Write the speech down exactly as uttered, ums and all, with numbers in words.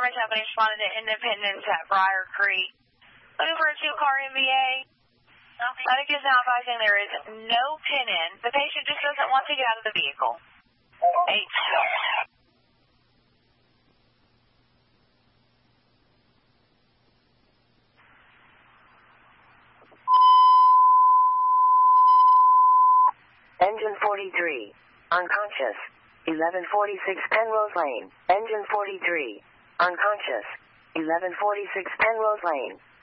Farmers Company responded to Independence at Briar Creek. Looking for a two-car M V A. Medic is now advising there is no pin-in. The patient just doesn't want to get out of the vehicle. Eight. Engine forty-three. Unconscious. eleven forty-six Penrose Lane. Engine forty-three. Unconscious. eleven forty-six Penrose Lane.